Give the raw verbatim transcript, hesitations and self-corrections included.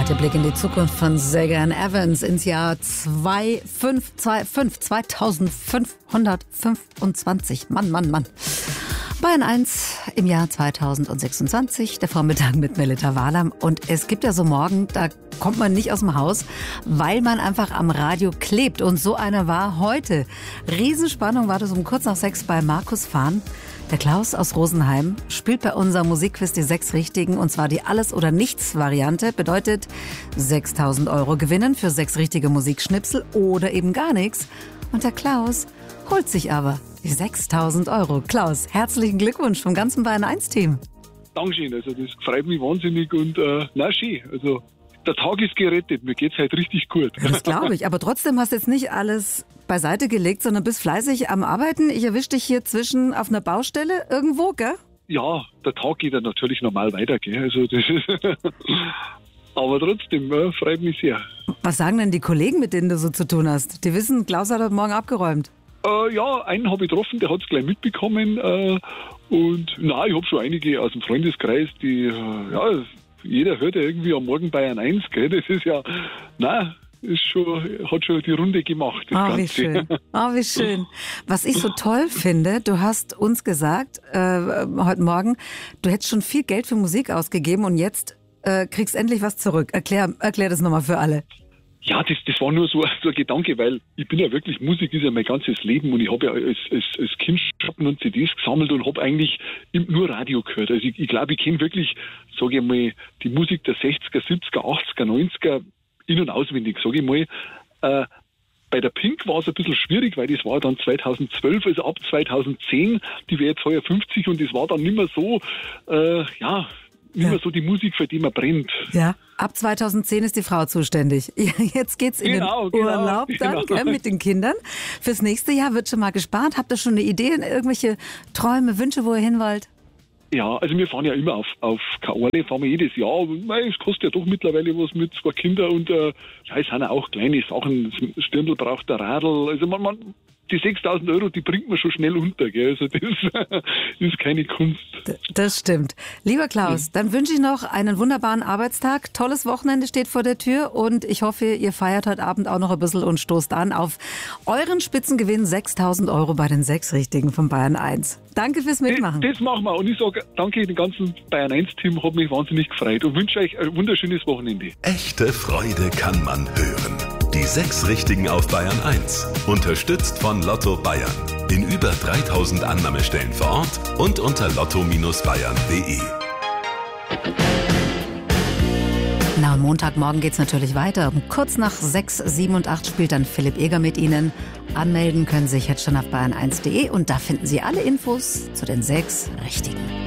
Der Blick in die Zukunft von Sagan Evans ins Jahr zweitausendfünfhundertfünfundzwanzig. Mann, Mann, Mann. Bayern eins im Jahr zweitausendsechsundzwanzig, der Vormittag mit Melita Wahlam. Und es gibt ja so Morgen, da kommt man nicht aus dem Haus, weil man einfach am Radio klebt. Und so einer war heute. Riesenspannung war das um kurz nach sechs bei Markus Fahn. Der Klaus aus Rosenheim spielt bei unserem Musikquiz die sechs Richtigen, und zwar die Alles-oder-Nichts-Variante. Bedeutet sechstausend Euro gewinnen für sechs richtige Musikschnipsel oder eben gar nichts. Und der Klaus holt sich aber die sechstausend Euro. Klaus, herzlichen Glückwunsch vom ganzen Bayern eins Team. Dankeschön, also das freut mich wahnsinnig und äh, na schön, also der Tag ist gerettet, mir geht's halt richtig gut. Ja, das glaube ich, aber trotzdem hast du jetzt nicht alles beiseite gelegt, sondern bist fleißig am Arbeiten. Ich erwische dich hier zwischen auf einer Baustelle irgendwo, gell? Ja, der Tag geht ja natürlich normal weiter, gell, also das ist aber trotzdem, äh, freut mich sehr. Was sagen denn die Kollegen, mit denen du so zu tun hast? Die wissen, Klaus hat heute Morgen abgeräumt. Äh, ja, einen habe ich getroffen, der hat es gleich mitbekommen. Äh, und na, ich habe schon einige aus dem Freundeskreis, die, äh, ja, jeder hört ja irgendwie am Morgen Bayern eins, gell? Das ist ja, na, ist schon, hat schon die Runde gemacht. Das oh, Ganze. wie schön. Oh, wie schön. Was ich so toll finde, du hast uns gesagt, äh, heute Morgen, du hättest schon viel Geld für Musik ausgegeben und jetzt äh, kriegst endlich was zurück. Erklär, erklär das nochmal für alle. Ja, das, das war nur so, so ein Gedanke, weil ich bin ja wirklich, Musik ist ja mein ganzes Leben und ich habe ja als, als, als Kind Schatten und C Ds gesammelt und habe eigentlich nur Radio gehört. Also ich, ich glaube, ich kenne wirklich, sage ich mal, die Musik der sechziger, siebziger, achtziger, neunziger in- und auswendig, sage ich mal. Äh, bei der Pink war es ein bisschen schwierig, weil das war dann zweitausendzwölf, also ab zweitausendzehn, die wäre jetzt heuer fünfzig und das war dann nicht mehr so, äh, ja, nicht mehr ja. so die Musik, für die man brennt. Ja, ab zweitausendzehn ist die Frau zuständig. Jetzt geht's in genau, den genau, Urlaub dann genau. gell, mit den Kindern. Fürs nächste Jahr wird schon mal gespart. Habt ihr schon eine Idee, irgendwelche Träume, Wünsche, wo ihr hin wollt? Ja, also wir fahren ja immer auf, auf K-Orle, fahren wir jedes Jahr. Es kostet ja doch mittlerweile was mit zwei Kindern und äh, ja, es sind ja auch kleine Sachen. Das Stirndl braucht der Radl. Also man, man die sechstausend Euro, die bringt man schon schnell unter, gell? Also das ist keine Kunst. Das stimmt. Lieber Klaus, mhm. dann wünsche ich noch einen wunderbaren Arbeitstag. Tolles Wochenende steht vor der Tür und ich hoffe, ihr feiert heute Abend auch noch ein bisschen und stoßt an auf euren Spitzengewinn sechstausend Euro bei den sechs Richtigen von Bayern eins. Danke fürs Mitmachen. Das, das machen wir und ich sage danke dem ganzen Bayern eins Team, hat mich wahnsinnig gefreut und wünsche euch ein wunderschönes Wochenende. Echte Freude kann man hören. Die sechs Richtigen auf Bayern eins. Unterstützt von Lotto Bayern. In über dreitausend Annahmestellen vor Ort und unter lotto Bindestrich bayern punkt de. Na, und Montagmorgen geht's natürlich weiter. Um kurz nach sechs, sieben und acht spielt dann Philipp Eger mit Ihnen. Anmelden können Sie sich jetzt schon auf bayern eins punkt de und da finden Sie alle Infos zu den sechs Richtigen.